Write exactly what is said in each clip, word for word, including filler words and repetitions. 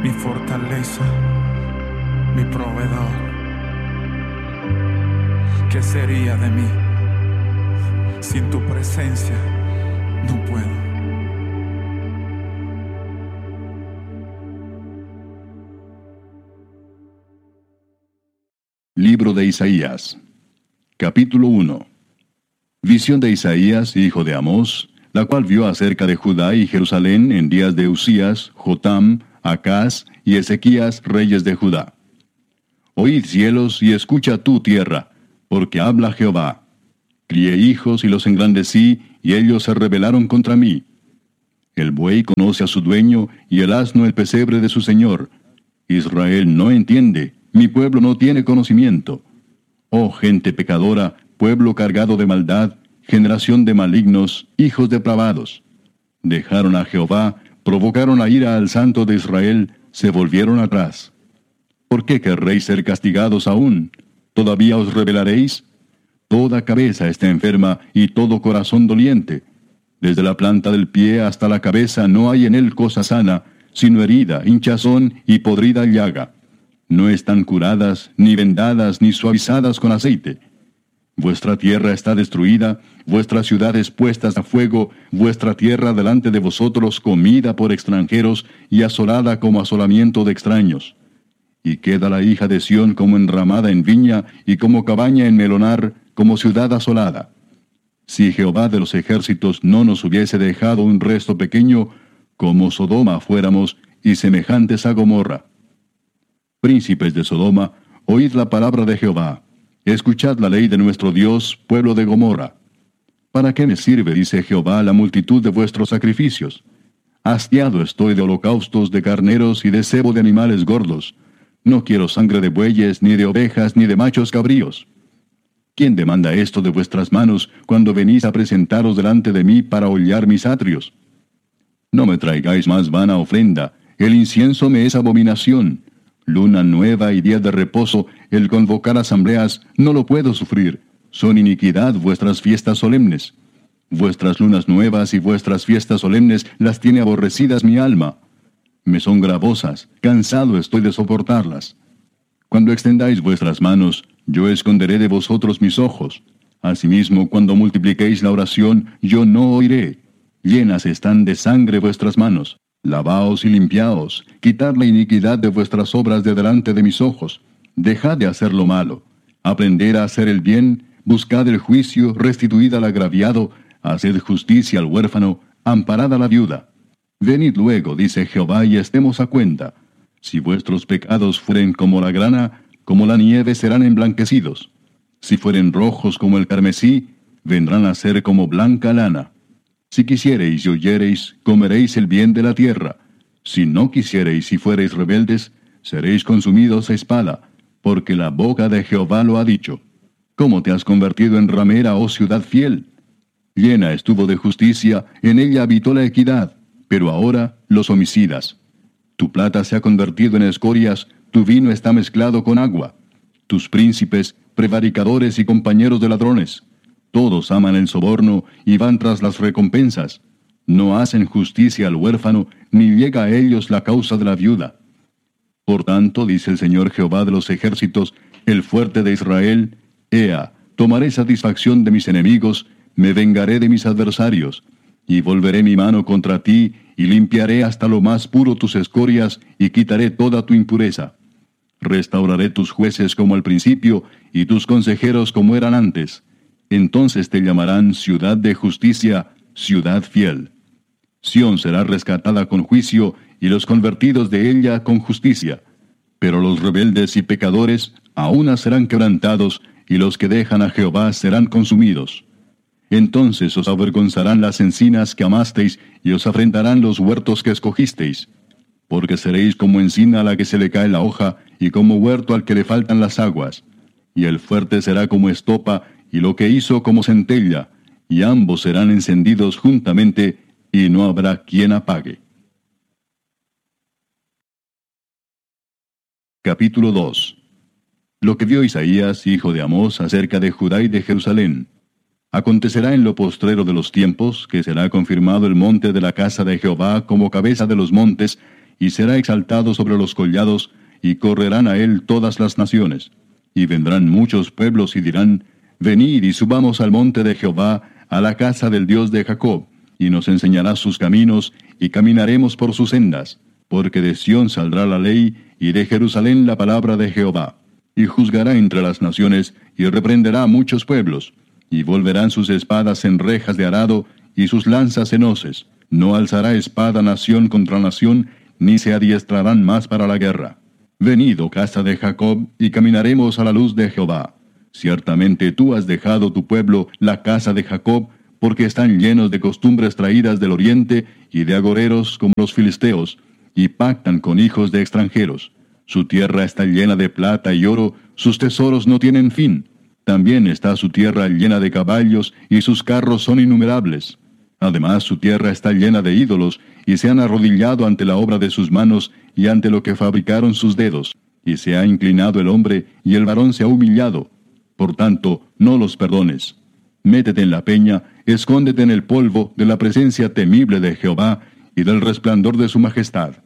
mi fortaleza, mi proveedor. ¿Qué sería de mí? Sin tu presencia no puedo. Libro de Isaías, capítulo uno. Visión de Isaías, hijo de Amós, la cual vio acerca de Judá y Jerusalén en días de Usías, Jotam, Acaz y Ezequías, reyes de Judá. Oíd cielos y escucha tú tierra, porque habla Jehová. Crié hijos y los engrandecí, y ellos se rebelaron contra mí. El buey conoce a su dueño, y el asno el pesebre de su señor. Israel no entiende, mi pueblo no tiene conocimiento. Oh gente pecadora, pueblo cargado de maldad, generación de malignos, hijos depravados. Dejaron a Jehová, provocaron la ira al Santo de Israel, se volvieron atrás. ¿Por qué querréis ser castigados aún? ¿Todavía os rebelaréis? Toda cabeza está enferma y todo corazón doliente. Desde la planta del pie hasta la cabeza no hay en él cosa sana, sino herida, hinchazón y podrida llaga. No están curadas, ni vendadas, ni suavizadas con aceite. Vuestra tierra está destruida, vuestras ciudades puestas a fuego, vuestra tierra delante de vosotros comida por extranjeros y asolada como asolamiento de extraños. Y queda la hija de Sión como enramada en viña y como cabaña en melonar, como ciudad asolada. Si Jehová de los ejércitos no nos hubiese dejado un resto pequeño, como Sodoma fuéramos y semejantes a Gomorra. Príncipes de Sodoma, oíd la palabra de Jehová. Escuchad la ley de nuestro Dios, pueblo de Gomorra. ¿Para qué me sirve, dice Jehová, la multitud de vuestros sacrificios? Hastiado estoy de holocaustos de carneros y de cebo de animales gordos. No quiero sangre de bueyes, ni de ovejas, ni de machos cabríos. ¿Quién demanda esto de vuestras manos cuando venís a presentaros delante de mí para hollar mis atrios? No me traigáis más vana ofrenda, el incienso me es abominación. Luna nueva y día de reposo, el convocar asambleas, no lo puedo sufrir. Son iniquidad vuestras fiestas solemnes. Vuestras lunas nuevas y vuestras fiestas solemnes las tiene aborrecidas mi alma. Me son gravosas, cansado estoy de soportarlas. Cuando extendáis vuestras manos, yo esconderé de vosotros mis ojos. Asimismo, cuando multipliquéis la oración, yo no oiré. Llenas están de sangre vuestras manos. Lavaos y limpiaos, quitad la iniquidad de vuestras obras de delante de mis ojos. Dejad de hacer lo malo. Aprended a hacer el bien, buscad el juicio, restituid al agraviado, haced justicia al huérfano, amparad a la viuda. Venid luego, dice Jehová, y estemos a cuenta. Si vuestros pecados fueren como la grana, como la nieve serán emblanquecidos. Si fueren rojos como el carmesí, vendrán a ser como blanca lana. Si quisiereis y oyereis, comeréis el bien de la tierra. Si no quisiereis y fuereis rebeldes, seréis consumidos a espada, porque la boca de Jehová lo ha dicho. ¿Cómo te has convertido en ramera, oh ciudad fiel? Llena estuvo de justicia, en ella habitó la equidad, pero ahora los homicidas. Tu plata se ha convertido en escorias, tu vino está mezclado con agua. Tus príncipes, prevaricadores y compañeros de ladrones. Todos aman el soborno y van tras las recompensas. No hacen justicia al huérfano, ni llega a ellos la causa de la viuda. Por tanto, dice el Señor Jehová de los ejércitos, el fuerte de Israel, Ea, tomaré satisfacción de mis enemigos, me vengaré de mis adversarios, y volveré mi mano contra ti, y limpiaré hasta lo más puro tus escorias, y quitaré toda tu impureza. Restauraré tus jueces como al principio, y tus consejeros como eran antes. Entonces te llamarán ciudad de justicia, ciudad fiel. Sión será rescatada con juicio, y los convertidos de ella con justicia. Pero los rebeldes y pecadores aún serán quebrantados, y los que dejan a Jehová serán consumidos. Entonces os avergonzarán las encinas que amasteis, y os afrentarán los huertos que escogisteis. Porque seréis como encina a la que se le cae la hoja, y como huerto al que le faltan las aguas. Y el fuerte será como estopa, y lo que hizo como centella, y ambos serán encendidos juntamente, y no habrá quien apague. Capítulo dos. Lo que vio Isaías, hijo de Amós, acerca de Judá y de Jerusalén. Acontecerá en lo postrero de los tiempos, que será confirmado el monte de la casa de Jehová como cabeza de los montes, y será exaltado sobre los collados, y correrán a él todas las naciones. Y vendrán muchos pueblos y dirán, venid y subamos al monte de Jehová, a la casa del Dios de Jacob, y nos enseñará sus caminos, y caminaremos por sus sendas. Porque de Sión saldrá la ley, y de Jerusalén la palabra de Jehová. Y juzgará entre las naciones, y reprenderá a muchos pueblos. Y volverán sus espadas en rejas de arado, y sus lanzas en hoces. No alzará espada nación contra nación, ni se adiestrarán más para la guerra. Venid, oh casa de Jacob, y caminaremos a la luz de Jehová. Ciertamente tú has dejado tu pueblo, la casa de Jacob, porque están llenos de costumbres traídas del oriente, y de agoreros como los filisteos, y pactan con hijos de extranjeros. Su tierra está llena de plata y oro, sus tesoros no tienen fin. También está su tierra llena de caballos, y sus carros son innumerables. Además su tierra está llena de ídolos, y se han arrodillado ante la obra de sus manos, y ante lo que fabricaron sus dedos. Y se ha inclinado el hombre, y el varón se ha humillado. Por tanto, no los perdones. Métete en la peña, escóndete en el polvo de la presencia temible de Jehová, y del resplandor de su majestad.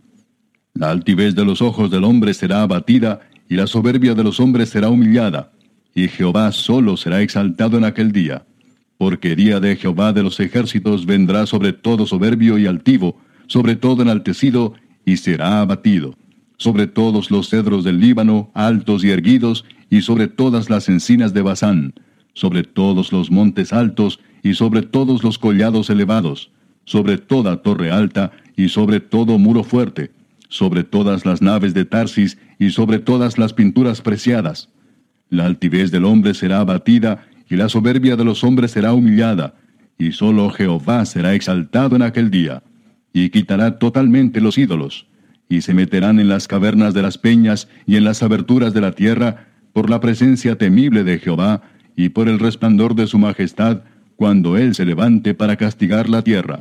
La altivez de los ojos del hombre será abatida, y la soberbia de los hombres será humillada, y Jehová solo será exaltado en aquel día. Porque día de Jehová de los ejércitos vendrá sobre todo soberbio y altivo, sobre todo enaltecido, y será abatido. Sobre todos los cedros del Líbano, altos y erguidos, y sobre todas las encinas de Basán, sobre todos los montes altos, y sobre todos los collados elevados, sobre toda torre alta, y sobre todo muro fuerte, sobre todas las naves de Tarsis, y sobre todas las pinturas preciadas. La altivez del hombre será abatida, y la soberbia de los hombres será humillada, y solo Jehová será exaltado en aquel día, y quitará totalmente los ídolos, y se meterán en las cavernas de las peñas y en las aberturas de la tierra, por la presencia temible de Jehová, y por el resplandor de su majestad, cuando él se levante para castigar la tierra.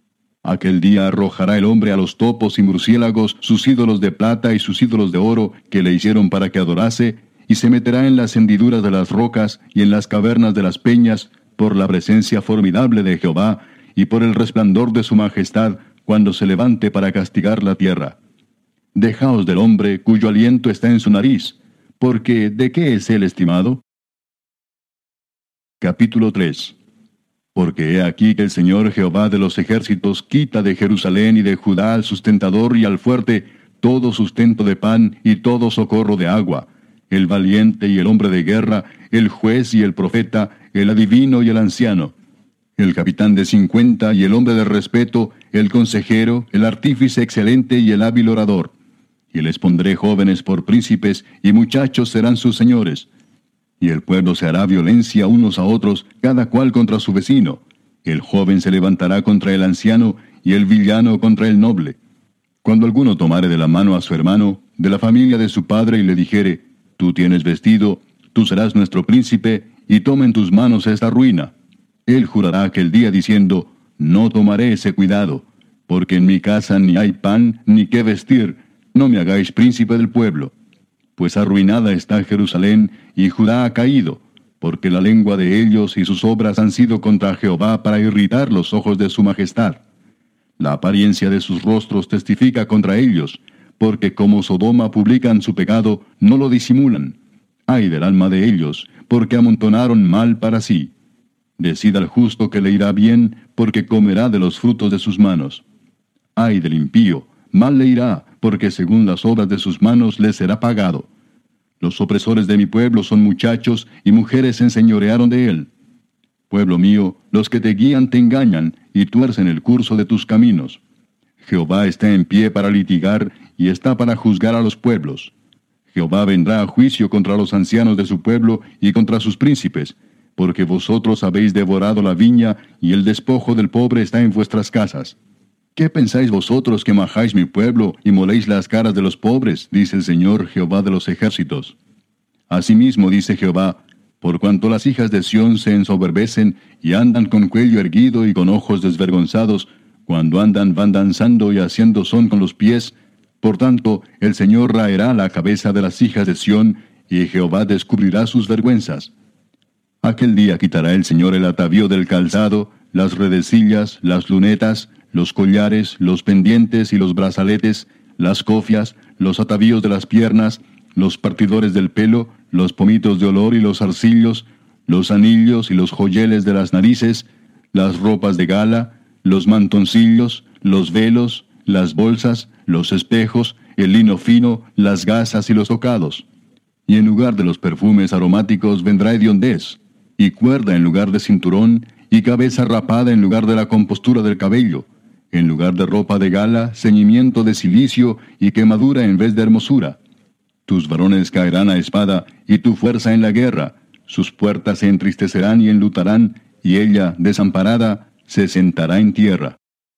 Aquel día arrojará el hombre a los topos y murciélagos sus ídolos de plata y sus ídolos de oro que le hicieron para que adorase, y se meterá en las hendiduras de las rocas y en las cavernas de las peñas, por la presencia formidable de Jehová, y por el resplandor de su majestad, cuando se levante para castigar la tierra. Dejaos del hombre cuyo aliento está en su nariz, porque ¿de qué es él estimado? Capítulo tres. Porque he aquí que el Señor Jehová de los ejércitos quita de Jerusalén y de Judá al sustentador y al fuerte todo sustento de pan y todo socorro de agua, el valiente y el hombre de guerra, el juez y el profeta, el adivino y el anciano, el capitán de cincuenta y el hombre de respeto, el consejero, el artífice excelente y el hábil orador. Y les pondré jóvenes por príncipes, y muchachos serán sus señores. Y el pueblo se hará violencia unos a otros, cada cual contra su vecino. El joven se levantará contra el anciano, y el villano contra el noble. Cuando alguno tomare de la mano a su hermano, de la familia de su padre, y le dijere, tú tienes vestido, tú serás nuestro príncipe, y toma en tus manos esta ruina. Él jurará aquel día diciendo, no tomaré ese cuidado, porque en mi casa ni hay pan, ni qué vestir, no me hagáis príncipe del pueblo. Pues arruinada está Jerusalén, y Judá ha caído, porque la lengua de ellos y sus obras han sido contra Jehová para irritar los ojos de su majestad. La apariencia de sus rostros testifica contra ellos, porque como Sodoma publican su pecado, no lo disimulan. Ay del alma de ellos, porque amontonaron mal para sí. Decid al justo que le irá bien, porque comerá de los frutos de sus manos. Ay del impío, mal le irá, porque según las obras de sus manos le será pagado. Los opresores de mi pueblo son muchachos, y mujeres se enseñorearon de él. Pueblo mío, los que te guían te engañan, y tuercen el curso de tus caminos. Jehová está en pie para litigar, y está para juzgar a los pueblos. Jehová vendrá a juicio contra los ancianos de su pueblo, y contra sus príncipes, porque vosotros habéis devorado la viña, y el despojo del pobre está en vuestras casas. ¿Qué pensáis vosotros que majáis mi pueblo y moléis las caras de los pobres? Dice el Señor Jehová de los ejércitos. Asimismo dice Jehová, por cuanto las hijas de Sión se ensoberbecen y andan con cuello erguido y con ojos desvergonzados, cuando andan van danzando y haciendo son con los pies, por tanto el Señor raerá la cabeza de las hijas de Sión, y Jehová descubrirá sus vergüenzas. Aquel día quitará el Señor el atavío del calzado, las redecillas, las lunetas, los collares, los pendientes y los brazaletes, las cofias, los atavíos de las piernas, los partidores del pelo, los pomitos de olor y los arcillos, los anillos y los joyeles de las narices, las ropas de gala, los mantoncillos, los velos, las bolsas, los espejos, el lino fino, las gasas y los tocados. Y en lugar de los perfumes aromáticos vendrá hediondez, y cuerda en lugar de cinturón, y cabeza rapada en lugar de la compostura del cabello, en lugar de ropa de gala, ceñimiento de cilicio y quemadura en vez de hermosura. Tus varones caerán a espada, y tu fuerza en la guerra. Sus puertas se entristecerán y enlutarán, y ella, desamparada, se sentará en tierra.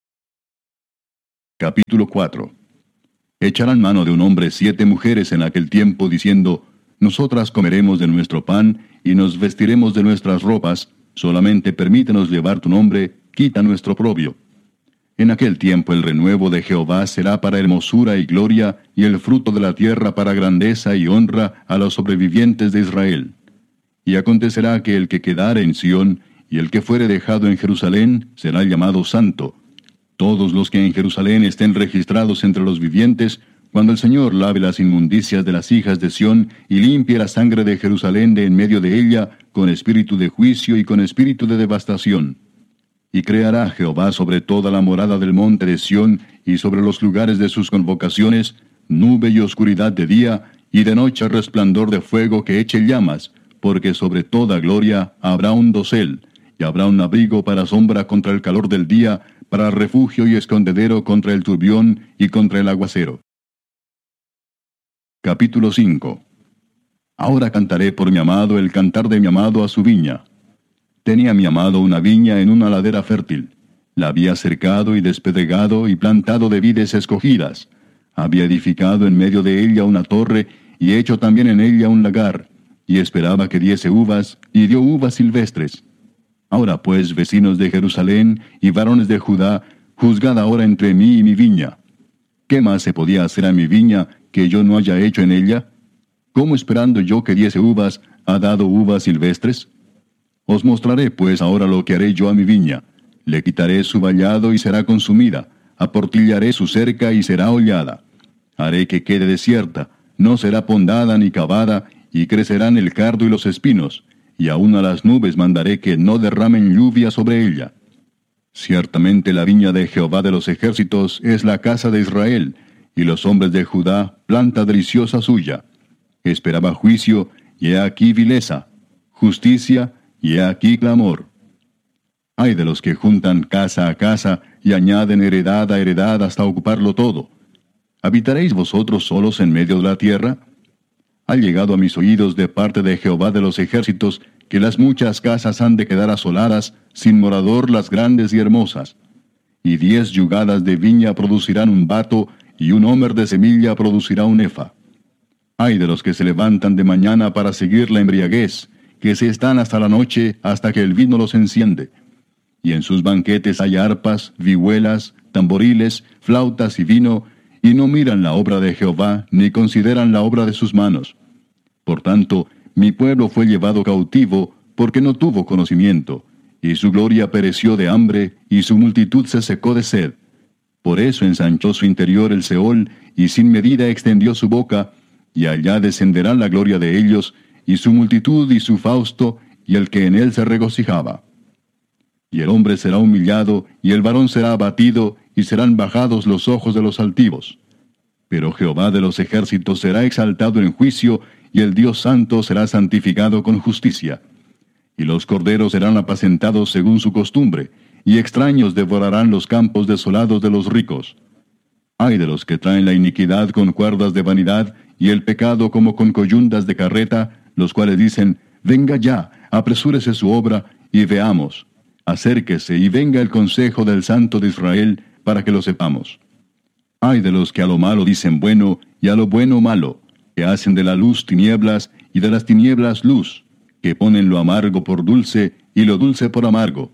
Capítulo cuatro. Echarán mano de un hombre siete mujeres en aquel tiempo, diciendo: Nosotras comeremos de nuestro pan, y nos vestiremos de nuestras ropas, solamente permítenos llevar tu nombre, quita nuestro oprobio. En aquel tiempo el renuevo de Jehová será para hermosura y gloria, y el fruto de la tierra para grandeza y honra a los sobrevivientes de Israel. Y acontecerá que el que quedare en Sión, y el que fuere dejado en Jerusalén, será llamado santo. Todos los que en Jerusalén estén registrados entre los vivientes, cuando el Señor lave las inmundicias de las hijas de Sión, y limpie la sangre de Jerusalén de en medio de ella, con espíritu de juicio y con espíritu de devastación. Y creará Jehová sobre toda la morada del monte de Sión, y sobre los lugares de sus convocaciones, nube y oscuridad de día, y de noche resplandor de fuego que eche llamas, porque sobre toda gloria habrá un dosel, y habrá un abrigo para sombra contra el calor del día, para refugio y escondedero contra el turbión y contra el aguacero. Capítulo cinco. Ahora cantaré por mi amado el cantar de mi amado a su viña. Tenía mi amado una viña en una ladera fértil. La había cercado y despedregado y plantado de vides escogidas. Había edificado en medio de ella una torre y hecho también en ella un lagar, y esperaba que diese uvas, y dio uvas silvestres. Ahora pues, vecinos de Jerusalén y varones de Judá, juzgad ahora entre mí y mi viña. ¿Qué más se podía hacer a mi viña que yo no haya hecho en ella? ¿Cómo esperando yo que diese uvas, ha dado uvas silvestres? Os mostraré pues ahora lo que haré yo a mi viña. Le quitaré su vallado y será consumida, aportillaré su cerca y será hollada. Haré que quede desierta, no será pondada ni cavada, y crecerán el cardo y los espinos, y aun a las nubes mandaré que no derramen lluvia sobre ella. Ciertamente la viña de Jehová de los ejércitos es la casa de Israel, y los hombres de Judá planta deliciosa suya. Esperaba juicio, y he aquí vileza, justicia, y he aquí clamor. Ay de los que juntan casa a casa, y añaden heredad a heredad hasta ocuparlo todo. ¿Habitaréis vosotros solos en medio de la tierra? Ha llegado a mis oídos de parte de Jehová de los ejércitos, que las muchas casas han de quedar asoladas, sin morador las grandes y hermosas. Y diez yugadas de viña producirán un bato, y un homer de semilla producirá un efa. Ay de los que se levantan de mañana para seguir la embriaguez, que se están hasta la noche, hasta que el vino los enciende. Y en sus banquetes hay arpas, vihuelas, tamboriles, flautas y vino, y no miran la obra de Jehová, ni consideran la obra de sus manos. Por tanto, mi pueblo fue llevado cautivo, porque no tuvo conocimiento, y su gloria pereció de hambre, y su multitud se secó de sed. Por eso ensanchó su interior el Seol, y sin medida extendió su boca, y allá descenderá la gloria de ellos, y su multitud y su fausto, y el que en él se regocijaba. Y el hombre será humillado, y el varón será abatido, y serán bajados los ojos de los altivos. Pero Jehová de los ejércitos será exaltado en juicio, y el Dios santo será santificado con justicia. Y los corderos serán apacentados según su costumbre, y extraños devorarán los campos desolados de los ricos. Ay de los que traen la iniquidad con cuerdas de vanidad, y el pecado como con coyundas de carreta, los cuales dicen: venga ya, apresúrese su obra, y veamos. Acérquese y venga el consejo del Santo de Israel, para que lo sepamos. Ay de los que a lo malo dicen bueno, y a lo bueno malo, que hacen de la luz tinieblas, y de las tinieblas luz, que ponen lo amargo por dulce, y lo dulce por amargo.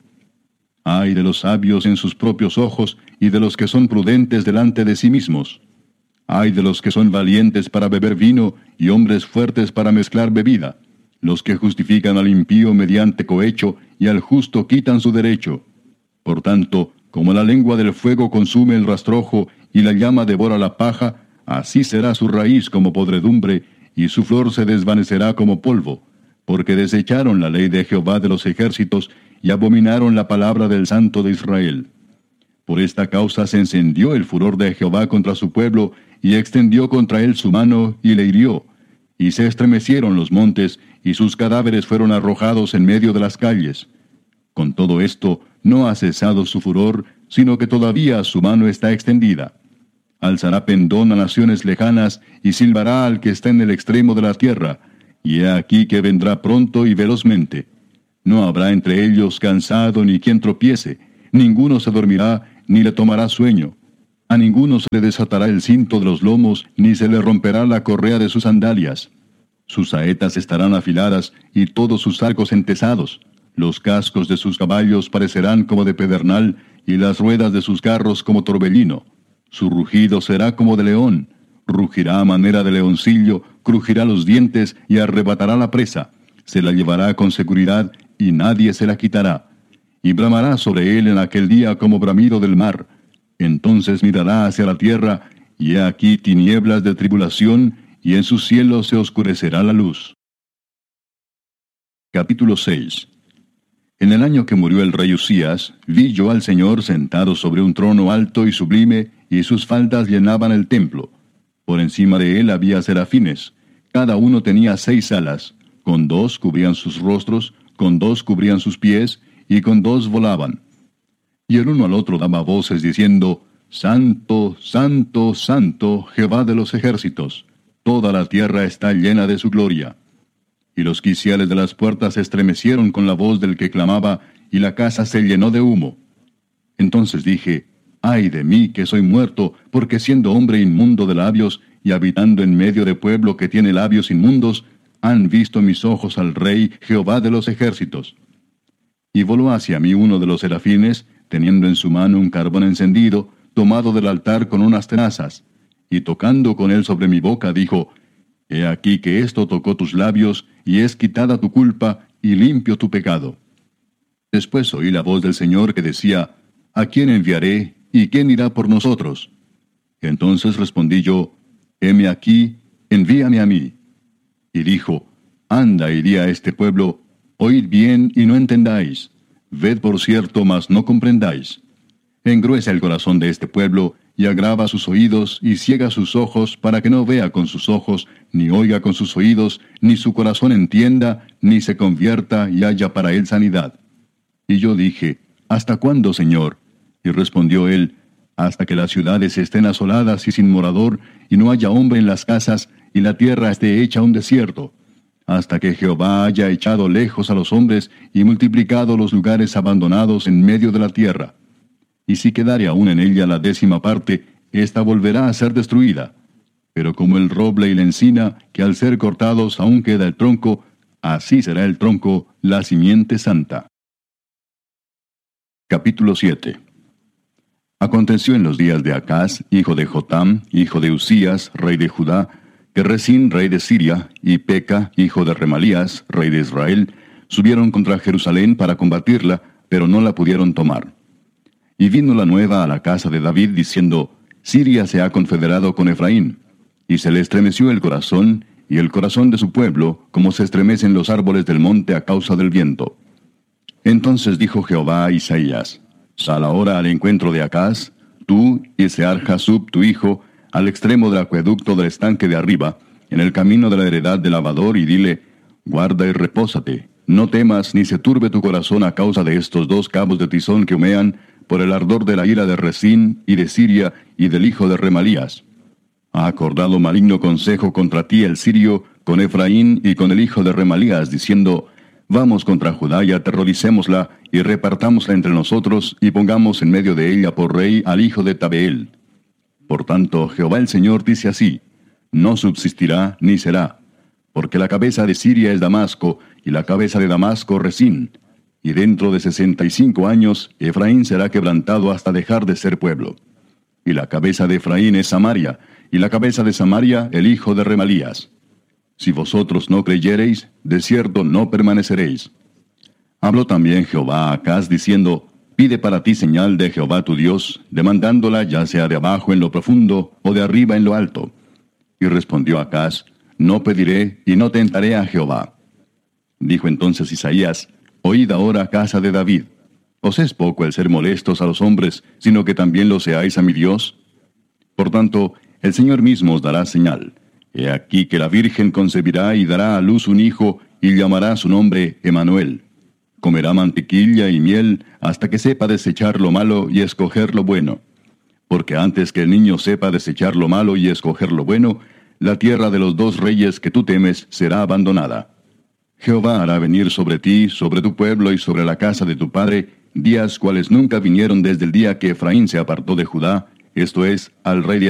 Ay de los sabios en sus propios ojos, y de los que son prudentes delante de sí mismos. Ay de los que son valientes para beber vino, y hombres fuertes para mezclar bebida, los que justifican al impío mediante cohecho, y al justo quitan su derecho. Por tanto, como la lengua del fuego consume el rastrojo, y la llama devora la paja, así será su raíz como podredumbre, y su flor se desvanecerá como polvo, porque desecharon la ley de Jehová de los ejércitos, y abominaron la palabra del Santo de Israel. Por esta causa se encendió el furor de Jehová contra su pueblo, y extendió contra él su mano, y le hirió. Y se estremecieron los montes, y sus cadáveres fueron arrojados en medio de las calles. Con todo esto, no ha cesado su furor, sino que todavía su mano está extendida. Alzará pendón a naciones lejanas, y silbará al que está en el extremo de la tierra, y he aquí que vendrá pronto y velozmente. No habrá entre ellos cansado ni quien tropiece, ninguno se dormirá, ni le tomará sueño. A ninguno se le desatará el cinto de los lomos, ni se le romperá la correa de sus sandalias. Sus saetas estarán afiladas, y todos sus arcos entesados. Los cascos de sus caballos parecerán como de pedernal, y las ruedas de sus carros como torbellino. Su rugido será como de león. Rugirá a manera de leoncillo, crujirá los dientes, y arrebatará la presa. Se la llevará con seguridad, y nadie se la quitará. Y bramará sobre él en aquel día como bramido del mar. Entonces mirará hacia la tierra, y he aquí tinieblas de tribulación, y en sus cielos se oscurecerá la luz. Capítulo seis. En el año que murió el rey Usías, vi yo al Señor sentado sobre un trono alto y sublime, y sus faldas llenaban el templo. Por encima de él había serafines. Cada uno tenía seis alas. Con dos cubrían sus rostros, con dos cubrían sus pies, y con dos volaban. Y el uno al otro daba voces diciendo, Santo, Santo, Santo, Jehová de los ejércitos. Toda la tierra está llena de su gloria. Y los quiciales de las puertas se estremecieron con la voz del que clamaba, y la casa se llenó de humo. Entonces dije, ay de mí que soy muerto, porque siendo hombre inmundo de labios, y habitando en medio de pueblo que tiene labios inmundos, han visto mis ojos al Rey Jehová de los ejércitos. Y voló hacia mí uno de los serafines, teniendo en su mano un carbón encendido, tomado del altar con unas tenazas, y tocando con él sobre mi boca, dijo, He aquí que esto tocó tus labios, y es quitada tu culpa, y limpio tu pecado. Después oí la voz del Señor que decía, ¿A quién enviaré, y quién irá por nosotros? Entonces respondí yo, Heme aquí, envíame a mí. Y dijo, Anda y di a este pueblo, Oíd bien y no entendáis. Ved por cierto, mas no comprendáis. Engruesa el corazón de este pueblo, y agrava sus oídos, y ciega sus ojos, para que no vea con sus ojos, ni oiga con sus oídos, ni su corazón entienda, ni se convierta, y haya para él sanidad. Y yo dije, ¿Hasta cuándo, Señor? Y respondió él, Hasta que las ciudades estén asoladas y sin morador, y no haya hombre en las casas, y la tierra esté hecha un desierto. Hasta que Jehová haya echado lejos a los hombres, y multiplicado los lugares abandonados en medio de la tierra. Y si quedare aún en ella la décima parte, ésta volverá a ser destruida. Pero como el roble y la encina, que al ser cortados aún queda el tronco, así será el tronco, la simiente santa. Capítulo siete. Aconteció en los días de Acaz, hijo de Jotam, hijo de Usías, rey de Judá, que Resín, rey de Siria, y Peca, hijo de Remalías, rey de Israel, subieron contra Jerusalén para combatirla, pero no la pudieron tomar. Y vino la nueva a la casa de David, diciendo, Siria se ha confederado con Efraín. Y se le estremeció el corazón, y el corazón de su pueblo, como se estremecen los árboles del monte a causa del viento. Entonces dijo Jehová a Isaías, Sal ahora al encuentro de Acaz, tú y Sear-Jasub tu hijo, al extremo del acueducto del estanque de arriba, en el camino de la heredad del lavador, y dile, Guarda y repósate, no temas ni se turbe tu corazón a causa de estos dos cabos de tizón que humean, por el ardor de la ira de Resín, y de Siria, y del hijo de Remalías. Ha acordado maligno consejo contra ti el sirio, con Efraín y con el hijo de Remalías, diciendo, Vamos contra Judá y aterroricémosla, y repartámosla entre nosotros, y pongamos en medio de ella por rey al hijo de Tabeel. Por tanto, Jehová el Señor dice así, No subsistirá ni será, porque la cabeza de Siria es Damasco, y la cabeza de Damasco Resín. Y dentro de sesenta y cinco años, Efraín será quebrantado hasta dejar de ser pueblo. Y la cabeza de Efraín es Samaria, y la cabeza de Samaria el hijo de Remalías. Si vosotros no creyereis, de cierto no permaneceréis. Habló también Jehová a Acaz, diciendo, Pide para ti señal de Jehová tu Dios, demandándola ya sea de abajo en lo profundo, o de arriba en lo alto. Y respondió Acaz, no pediré, y no tentaré a Jehová. Dijo entonces Isaías, oíd ahora, casa de David. ¿Os es poco el ser molestos a los hombres, sino que también lo seáis a mi Dios? Por tanto, el Señor mismo os dará señal. He aquí que la Virgen concebirá y dará a luz un hijo, y llamará su nombre Emanuel. Comerá mantequilla y miel, hasta que sepa desechar lo malo y escoger lo bueno. Porque antes que el niño sepa desechar lo malo y escoger lo bueno, la tierra de los dos reyes que tú temes será abandonada. Jehová hará venir sobre ti, sobre tu pueblo y sobre la casa de tu padre, días cuales nunca vinieron desde el día que Efraín se apartó de Judá, esto es, al rey de